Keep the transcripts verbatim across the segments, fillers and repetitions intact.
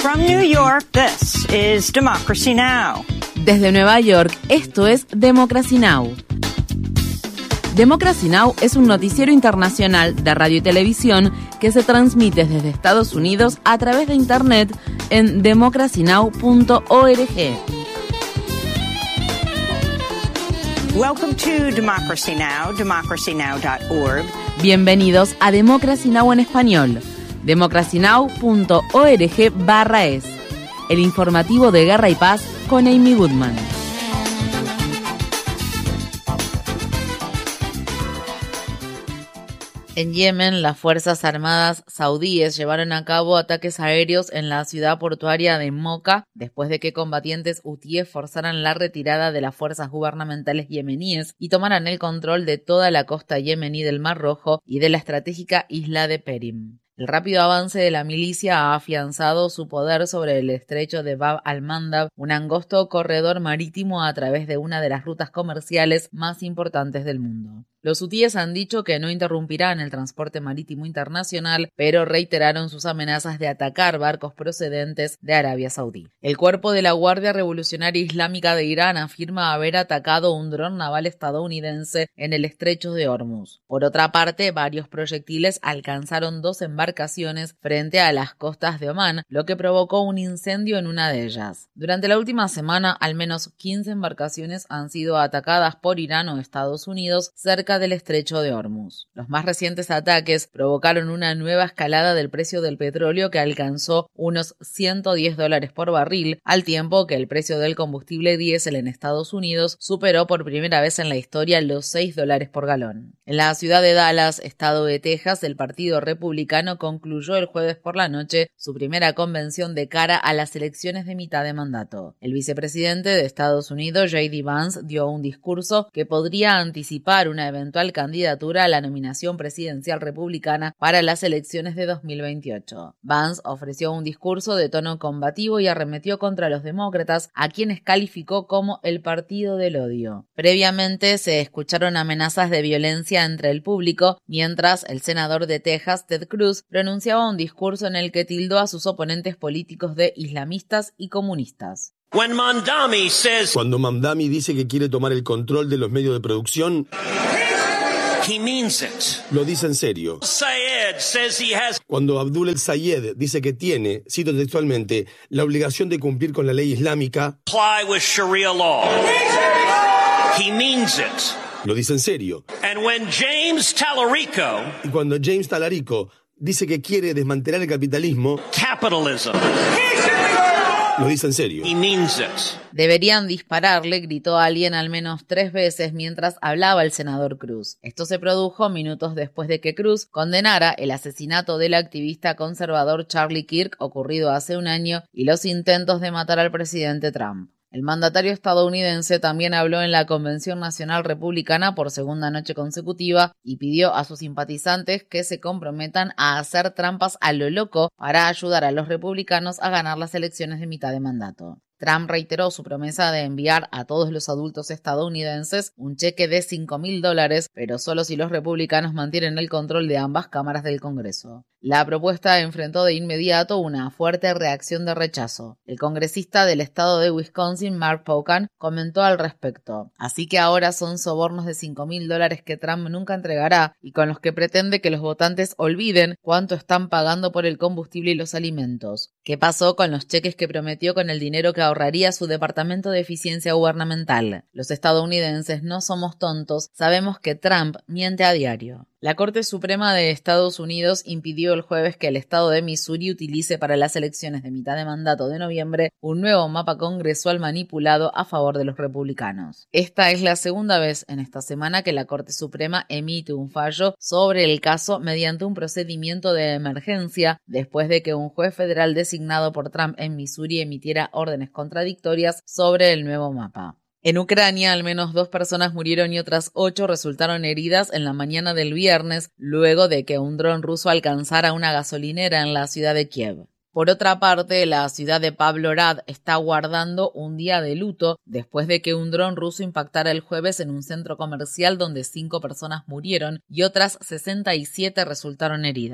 From New York, this is Democracy Now! Desde Nueva York, esto es Democracy Now! Democracy Now! Es un noticiero internacional de radio y televisión que se transmite desde Estados Unidos a través de Internet en democracy now punto org. Welcome to Democracy Now!, democracy now dot org. Bienvenidos a Democracy Now! En español, democracy now punto org barra es, el informativo de Guerra y Paz con Amy Goodman. En Yemen, las Fuerzas Armadas saudíes llevaron a cabo ataques aéreos en la ciudad portuaria de Moca después de que combatientes hutíes forzaran la retirada de las fuerzas gubernamentales yemeníes y tomaran el control de toda la costa yemení del Mar Rojo y de la estratégica isla de Perim. El rápido avance de la milicia ha afianzado su poder sobre el estrecho de Bab al-Mandab, un angosto corredor marítimo a través de una de las rutas comerciales más importantes del mundo. Los hutíes han dicho que no interrumpirán el transporte marítimo internacional, pero reiteraron sus amenazas de atacar barcos procedentes de Arabia Saudí. El cuerpo de la Guardia Revolucionaria Islámica de Irán afirma haber atacado un dron naval estadounidense en el estrecho de Hormuz. Por otra parte, varios proyectiles alcanzaron dos embarcaciones frente a las costas de Omán, lo que provocó un incendio en una de ellas. Durante la última semana, al menos quince embarcaciones han sido atacadas por Irán o Estados Unidos cerca del estrecho de Hormuz. Los más recientes ataques provocaron una nueva escalada del precio del petróleo que alcanzó unos ciento diez dólares por barril, al tiempo que el precio del combustible diésel en Estados Unidos superó por primera vez en la historia los seis dólares por galón. En la ciudad de Dallas, estado de Texas, el Partido Republicano concluyó el jueves por la noche su primera convención de cara a las elecciones de mitad de mandato. El vicepresidente de Estados Unidos, J D Vance, dio un discurso que podría anticipar una eventual candidatura a la nominación presidencial republicana para las elecciones de dos mil veintiocho. Vance ofreció un discurso de tono combativo y arremetió contra los demócratas, a quienes calificó como el partido del odio. Previamente se escucharon amenazas de violencia entre el público, mientras el senador de Texas, Ted Cruz, pronunciaba un discurso en el que tildó a sus oponentes políticos de islamistas y comunistas. Cuando Mamdani dice que quiere tomar el control de los medios de producción, He means it. lo dice en serio. Sayed says he has Cuando Abdul el Sayed dice que tiene, cito textualmente, la obligación de cumplir con la ley islámica, comply with Sharia law. He means it. lo dice en serio. And when James Talarico, Y cuando James Talarico dice que quiere desmantelar el capitalismo, capitalism, lo dice en serio. he means it. Deberían dispararle, gritó alguien al menos tres veces mientras hablaba el senador Cruz. Esto se produjo minutos después de que Cruz condenara el asesinato del activista conservador Charlie Kirk ocurrido hace un año y los intentos de matar al presidente Trump. El mandatario estadounidense también habló en la Convención Nacional Republicana por segunda noche consecutiva y pidió a sus simpatizantes que se comprometan a hacer trampas a lo loco para ayudar a los republicanos a ganar las elecciones de mitad de mandato. Trump reiteró su promesa de enviar a todos los adultos estadounidenses un cheque de cinco mil dólares, pero solo si los republicanos mantienen el control de ambas cámaras del Congreso. La propuesta enfrentó de inmediato una fuerte reacción de rechazo. El congresista del estado de Wisconsin, Mark Pocan, comentó al respecto. Así que ahora son sobornos de cinco mil dólares que Trump nunca entregará y con los que pretende que los votantes olviden cuánto están pagando por el combustible y los alimentos. ¿Qué pasó con los cheques que prometió con el dinero que ahorraría su Departamento de Eficiencia Gubernamental? Los estadounidenses no somos tontos, sabemos que Trump miente a diario. La Corte Suprema de Estados Unidos impidió el jueves que el estado de Missouri utilice para las elecciones de mitad de mandato de noviembre un nuevo mapa congresual manipulado a favor de los republicanos. Esta es la segunda vez en esta semana que la Corte Suprema emite un fallo sobre el caso mediante un procedimiento de emergencia después de que un juez federal designado por Trump en Missouri emitiera órdenes contradictorias sobre el nuevo mapa. En Ucrania, al menos dos personas murieron y otras ocho resultaron heridas en la mañana del viernes, luego de que un dron ruso alcanzara una gasolinera en la ciudad de Kiev. Por otra parte, la ciudad de Pavlograd está guardando un día de luto después de que un dron ruso impactara el jueves en un centro comercial donde cinco personas murieron y otras sesenta y siete resultaron heridas.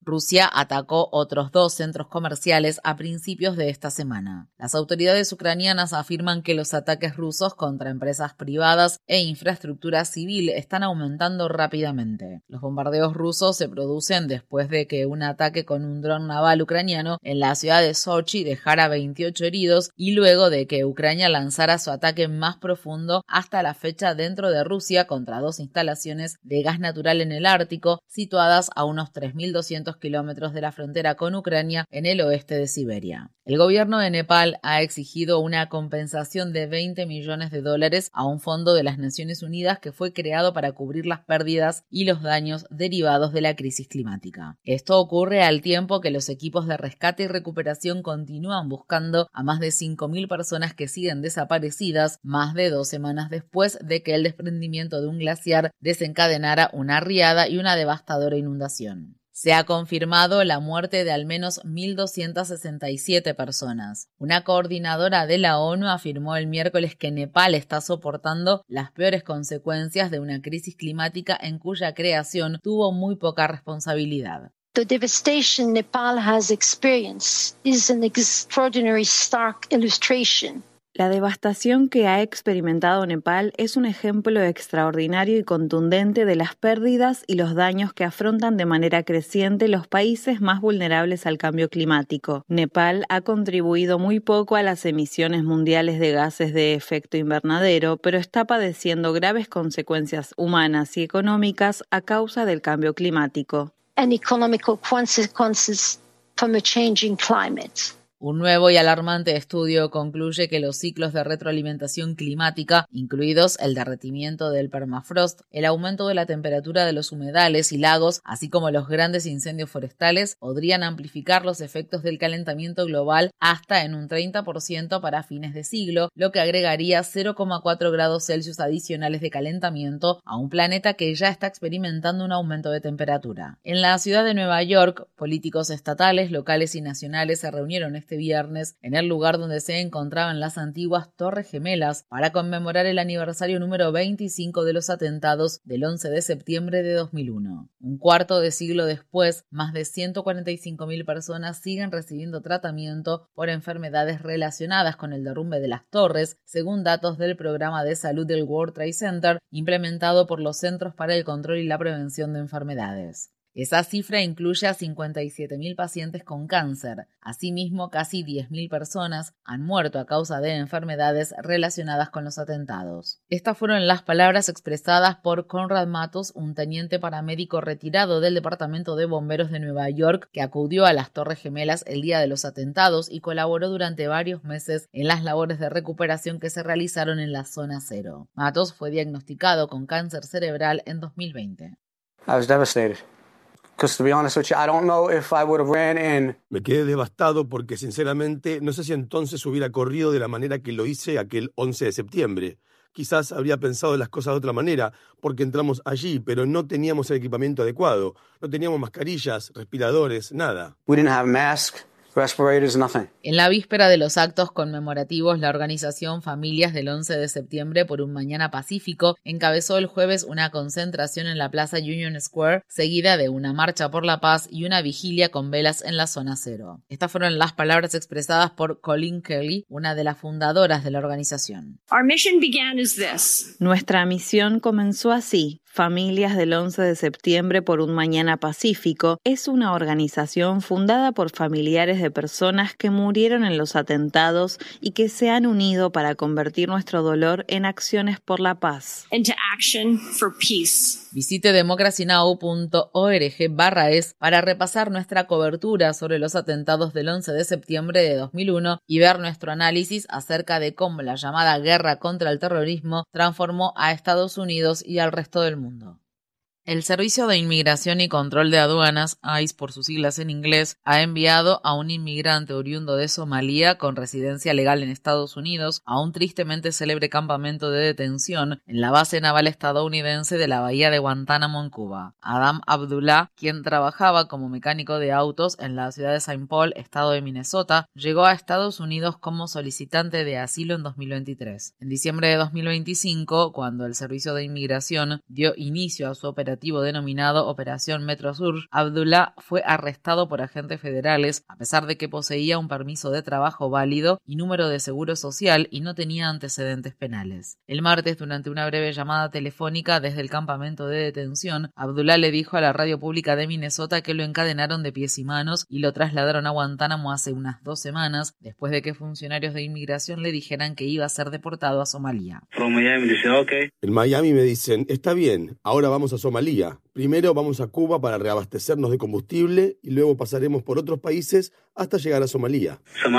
Rusia atacó otros dos centros comerciales a principios de esta semana. Las autoridades ucranianas afirman que los ataques rusos contra empresas privadas e infraestructura civil están aumentando rápidamente. Los bombardeos rusos se producen después de que un ataque con un dron naval ucraniano en la ciudad de Sochi dejara veintiocho heridos y luego de que Ucrania lanzara su ataque más profundo hasta la fecha dentro de Rusia contra dos instalaciones de gas natural en el Ártico, situadas a unos tres mil doscientos kilómetros de la frontera con Ucrania en el oeste de Siberia. El gobierno de Nepal ha exigido una compensación de veinte millones de dólares a un fondo de las Naciones Unidas que fue creado para cubrir las pérdidas y los daños derivados de la crisis climática. Esto ocurre al tiempo que los equipos de rescate y recuperación continúan buscando a más de cinco mil personas que siguen desaparecidas más de dos semanas después de que el desprendimiento de un glaciar desencadenara una riada y una devastadora inundación. Se ha confirmado la muerte de al menos mil doscientas sesenta y siete personas. Una coordinadora de la ONU afirmó el miércoles que Nepal está soportando las peores consecuencias de una crisis climática en cuya creación tuvo muy poca responsabilidad. The devastation Nepal has experienced is an extraordinary stark illustration. La devastación que ha experimentado Nepal es un ejemplo extraordinario y contundente de las pérdidas y los daños que afrontan de manera creciente los países más vulnerables al cambio climático. Nepal ha contribuido muy poco a las emisiones mundiales de gases de efecto invernadero, pero está padeciendo graves consecuencias humanas y económicas a causa del cambio climático. And economical consequences from a changing climate. Un nuevo y alarmante estudio concluye que los ciclos de retroalimentación climática, incluidos el derretimiento del permafrost, el aumento de la temperatura de los humedales y lagos, así como los grandes incendios forestales, podrían amplificar los efectos del calentamiento global hasta en un treinta por ciento para fines de siglo, lo que agregaría cero coma cuatro grados Celsius adicionales de calentamiento a un planeta que ya está experimentando un aumento de temperatura. En la ciudad de Nueva York, políticos estatales, locales y nacionales se reunieron este viernes en el lugar donde se encontraban las antiguas Torres Gemelas para conmemorar el aniversario número veinticinco de los atentados del once de septiembre de dos mil uno. Un cuarto de siglo después, más de ciento cuarenta y cinco mil personas siguen recibiendo tratamiento por enfermedades relacionadas con el derrumbe de las torres, según datos del programa de salud del World Trade Center implementado por los Centros para el Control y la Prevención de Enfermedades. Esa cifra incluye a cincuenta y siete mil pacientes con cáncer. Asimismo, casi diez mil personas han muerto a causa de enfermedades relacionadas con los atentados. Estas fueron las palabras expresadas por Conrad Matos, un teniente paramédico retirado del Departamento de Bomberos de Nueva York, que acudió a las Torres Gemelas el día de los atentados y colaboró durante varios meses en las labores de recuperación que se realizaron en la zona cero. Matos fue diagnosticado con cáncer cerebral en dos mil veinte. I was devastated. Because to be honest with you, I don't know if I would have ran in. Me quedé devastado porque sinceramente no sé si entonces hubiera corrido de la manera que lo hice aquel once de septiembre. Quizás habría pensado las cosas de otra manera porque entramos allí, pero no teníamos el equipamiento adecuado. No teníamos mascarillas, respiradores, nada. We didn't have masks. Respirators, nothing. En la víspera de los actos conmemorativos, la organización Familias del once de septiembre por un Mañana Pacífico encabezó el jueves una concentración en la Plaza Union Square, seguida de una marcha por la paz y una vigilia con velas en la zona cero. Estas fueron las palabras expresadas por Colleen Kelly, una de las fundadoras de la organización. Our mission began as this. Nuestra misión comenzó así. Familias del once de septiembre por un Mañana Pacífico es una organización fundada por familiares de personas que murieron en los atentados y que se han unido para convertir nuestro dolor en acciones por la paz. Into action for peace. Visite democracynow punto org barra es para repasar nuestra cobertura sobre los atentados del once de septiembre de dos mil uno y ver nuestro análisis acerca de cómo la llamada guerra contra el terrorismo transformó a Estados Unidos y al resto del mundo. El Servicio de Inmigración y Control de Aduanas, I C E por sus siglas en inglés, ha enviado a un inmigrante oriundo de Somalia con residencia legal en Estados Unidos a un tristemente célebre campamento de detención en la base naval estadounidense de la bahía de Guantánamo en Cuba. Adam Abdullah, quien trabajaba como mecánico de autos en la ciudad de Saint Paul, estado de Minnesota, llegó a Estados Unidos como solicitante de asilo en dos mil veintitrés. En diciembre de dos mil veinticinco, cuando el Servicio de Inmigración dio inicio a su operativo operativo denominado Operación Metro Sur, Abdullah fue arrestado por agentes federales a pesar de que poseía un permiso de trabajo válido y número de seguro social y no tenía antecedentes penales. El martes, durante una breve llamada telefónica desde el campamento de detención, Abdullah le dijo a la radio pública de Minnesota que lo encadenaron de pies y manos y lo trasladaron a Guantánamo hace unas dos semanas, después de que funcionarios de inmigración le dijeran que iba a ser deportado a Somalia. En Miami me dicen, está bien, ahora vamos a Somalia. Primero vamos a Cuba para reabastecernos de combustible y luego pasaremos por otros países hasta llegar a Somalia.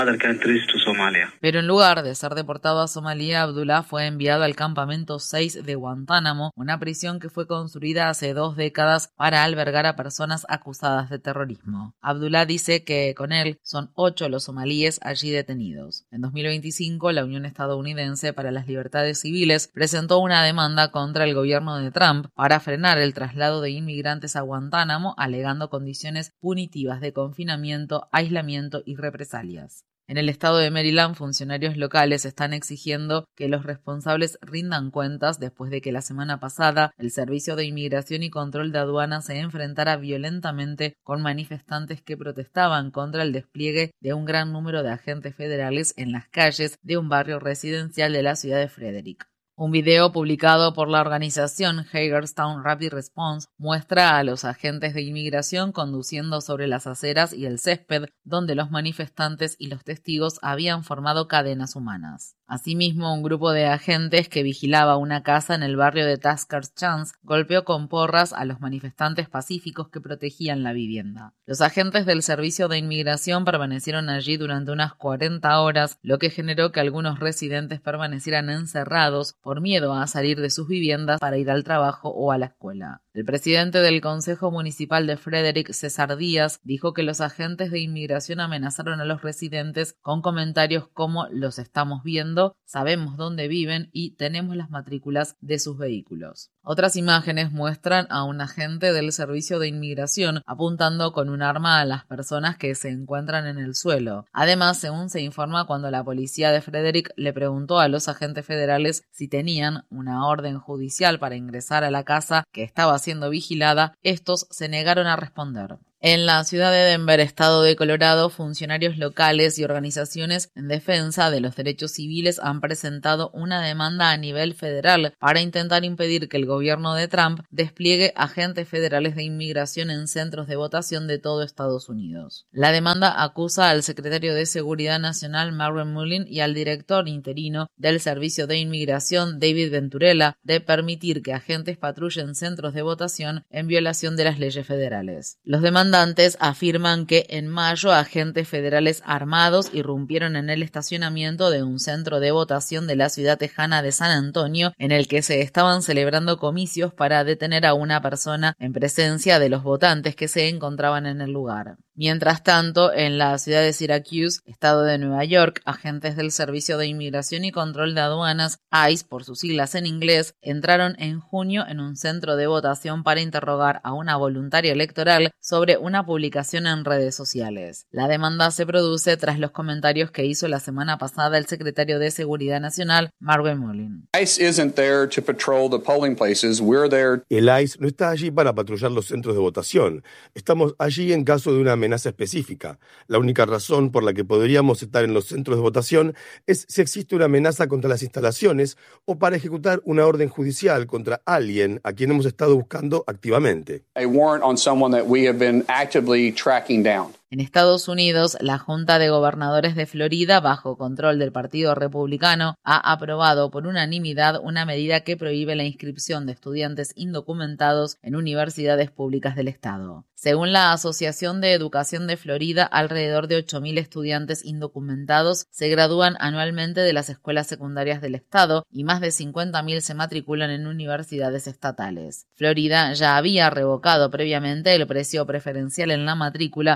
Pero en lugar de ser deportado a Somalia, Abdullah fue enviado al campamento seis de Guantánamo, una prisión que fue construida hace dos décadas para albergar a personas acusadas de terrorismo. Abdullah dice que con él son ocho los somalíes allí detenidos. En dos mil veinticinco, la Unión Estadounidense para las Libertades Civiles presentó una demanda contra el gobierno de Trump para frenar el traslado de inmigrantes a Guantánamo, alegando condiciones punitivas de confinamiento, aislamiento y represalias. En el estado de Maryland, funcionarios locales están exigiendo que los responsables rindan cuentas después de que la semana pasada el Servicio de Inmigración y Control de Aduanas se enfrentara violentamente con manifestantes que protestaban contra el despliegue de un gran número de agentes federales en las calles de un barrio residencial de la ciudad de Frederick. Un video publicado por la organización Hagerstown Rapid Response muestra a los agentes de inmigración conduciendo sobre las aceras y el césped donde los manifestantes y los testigos habían formado cadenas humanas. Asimismo, un grupo de agentes que vigilaba una casa en el barrio de Taskers Chance golpeó con porras a los manifestantes pacíficos que protegían la vivienda. Los agentes del Servicio de Inmigración permanecieron allí durante unas cuarenta horas, lo que generó que algunos residentes permanecieran encerrados por miedo a salir de sus viviendas para ir al trabajo o a la escuela. El presidente del Consejo Municipal de Frederick, César Díaz, dijo que los agentes de inmigración amenazaron a los residentes con comentarios como «los estamos viendo», «sabemos dónde viven» y «tenemos las matrículas de sus vehículos». Otras imágenes muestran a un agente del Servicio de Inmigración apuntando con un arma a las personas que se encuentran en el suelo. Además, según se informa, cuando la policía de Frederick le preguntó a los agentes federales si tenían una orden judicial para ingresar a la casa que estaba siendo vigilada, estos se negaron a responder. En la ciudad de Denver, estado de Colorado, funcionarios locales y organizaciones en defensa de los derechos civiles han presentado una demanda a nivel federal para intentar impedir que el gobierno de Trump despliegue agentes federales de inmigración en centros de votación de todo Estados Unidos. La demanda acusa al secretario de Seguridad Nacional, Marvin Mullin, y al director interino del Servicio de Inmigración, David Venturella, de permitir que agentes patrullen centros de votación en violación de las leyes federales. Los demandantes afirman que en mayo agentes federales armados irrumpieron en el estacionamiento de un centro de votación de la ciudad tejana de San Antonio, en el que se estaban celebrando comicios para detener a una persona en presencia de los votantes que se encontraban en el lugar. Mientras tanto, en la ciudad de Syracuse, estado de Nueva York, agentes del Servicio de Inmigración y Control de Aduanas, ICE por sus siglas en inglés, entraron en junio en un centro de votación para interrogar a una voluntaria electoral sobre una publicación en redes sociales. La demanda se produce tras los comentarios que hizo la semana pasada el secretario de Seguridad Nacional, Marvin Mullin. ICE isn't there to patrol the polling places. We're there. El ICE no está allí para patrullar los centros de votación. Estamos allí en caso de una amenaza específica. La única razón por la que podríamos estar en los centros de votación es si existe una amenaza contra las instalaciones o para ejecutar una orden judicial contra alguien a quien hemos estado buscando activamente. A warrant on someone that we have been actively tracking down. En Estados Unidos, la Junta de Gobernadores de Florida, bajo control del Partido Republicano, ha aprobado por unanimidad una medida que prohíbe la inscripción de estudiantes indocumentados en universidades públicas del estado. Según la Asociación de Educación de Florida, alrededor de ocho mil estudiantes indocumentados se gradúan anualmente de las escuelas secundarias del estado y más de cincuenta mil se matriculan en universidades estatales. Florida ya había revocado previamente el precio preferencial en la matrícula para los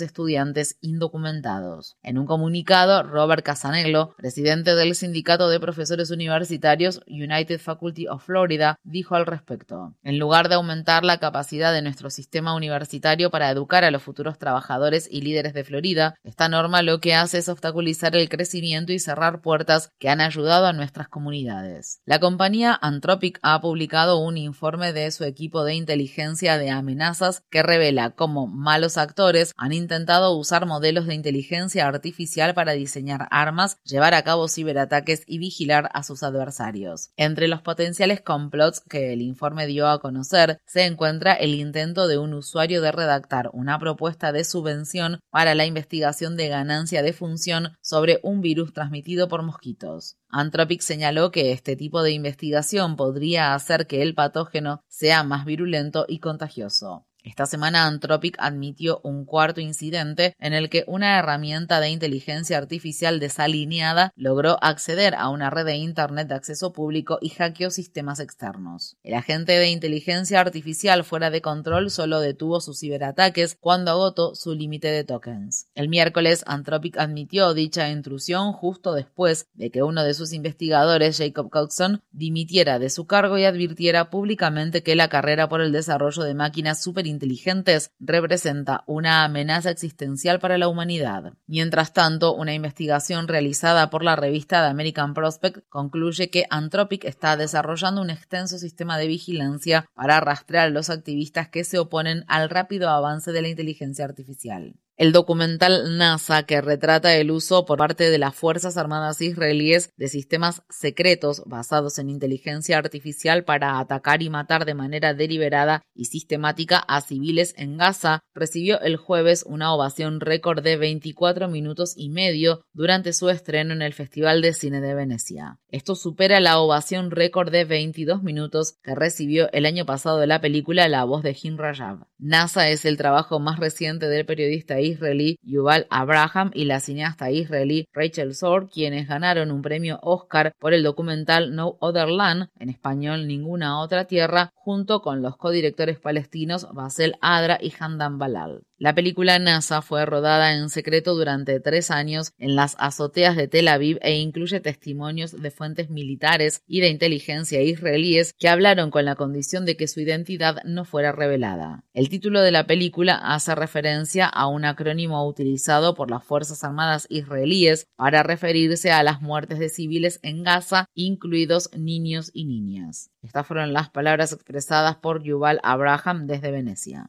los estudiantes indocumentados. En un comunicado, Robert Casanello, presidente del Sindicato de Profesores Universitarios United Faculty of Florida, dijo al respecto: en lugar de aumentar la capacidad de nuestro sistema universitario para educar a los futuros trabajadores y líderes de Florida, esta norma lo que hace es obstaculizar el crecimiento y cerrar puertas que han ayudado a nuestras comunidades. La compañía Anthropic ha publicado un informe de su equipo de inteligencia de amenazas que revela cómo malos actores han intentado usar modelos de inteligencia artificial para diseñar armas, llevar a cabo ciberataques y vigilar a sus adversarios. Entre los potenciales complots que el informe dio a conocer se encuentra el intento de un usuario de redactar una propuesta de subvención para la investigación de ganancia de función sobre un virus transmitido por mosquitos. Anthropic señaló que este tipo de investigación podría hacer que el patógeno sea más virulento y contagioso. Esta semana Anthropic admitió un cuarto incidente en el que una herramienta de inteligencia artificial desalineada logró acceder a una red de Internet de acceso público y hackeó sistemas externos. El agente de inteligencia artificial fuera de control solo detuvo sus ciberataques cuando agotó su límite de tokens. El miércoles, Anthropic admitió dicha intrusión justo después de que uno de sus investigadores, Jacob Coxon, dimitiera de su cargo y advirtiera públicamente que la carrera por el desarrollo de máquinas superinteligentes inteligentes representa una amenaza existencial para la humanidad. Mientras tanto, una investigación realizada por la revista The American Prospect concluye que Anthropic está desarrollando un extenso sistema de vigilancia para rastrear a los activistas que se oponen al rápido avance de la inteligencia artificial. El documental NASA, que retrata el uso por parte de las Fuerzas Armadas israelíes de sistemas secretos basados en inteligencia artificial para atacar y matar de manera deliberada y sistemática a civiles en Gaza, recibió el jueves una ovación récord de veinticuatro minutos y medio durante su estreno en el Festival de Cine de Venecia. Esto supera la ovación récord de veintidós minutos que recibió el año pasado la película La voz de Jim Rajab. NASA es el trabajo más reciente del periodista israelí Yuval Abraham y la cineasta israelí Rachel Zor, quienes ganaron un premio Oscar por el documental No Other Land, en español Ninguna Otra Tierra, junto con los codirectores palestinos Basel Adra y Handan Balal. La película NASA fue rodada en secreto durante tres años en las azoteas de Tel Aviv e incluye testimonios de fuentes militares y de inteligencia israelíes que hablaron con la condición de que su identidad no fuera revelada. El título de la película hace referencia a un acrónimo utilizado por las Fuerzas Armadas israelíes para referirse a las muertes de civiles en Gaza, incluidos niños y niñas. Estas fueron las palabras expresadas por Yuval Abraham desde Venecia.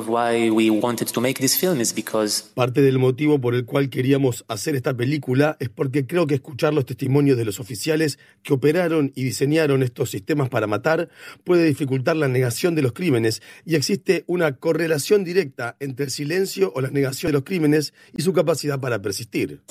Parte del motivo por el cual queríamos hacer esta película es porque creo que escuchar los testimonios de los oficiales que operaron y diseñaron estos sistemas para matar puede dificultar la negación de los crímenes, y existe una correlación directa entre el silencio o la negación de los crímenes y su capacidad para persistir.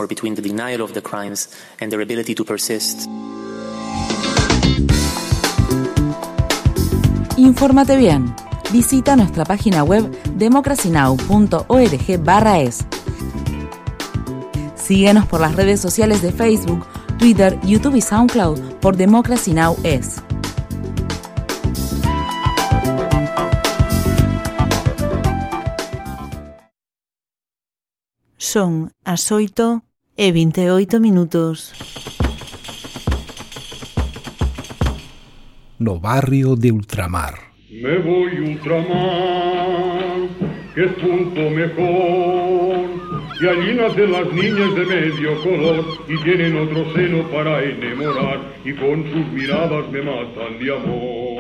Infórmate bien. Visita nuestra página web democracy now punto org barra es. Síguenos por las redes sociales de Facebook, Twitter, YouTube y SoundCloud por Democracy Now! Es. Son as oito e vinte e oito minutos. No barrio de Ultramar. Me voy ultramar, que es punto mejor, y allí nacen las niñas de medio color, y tienen otro seno para enamorar, y con sus miradas me matan de amor.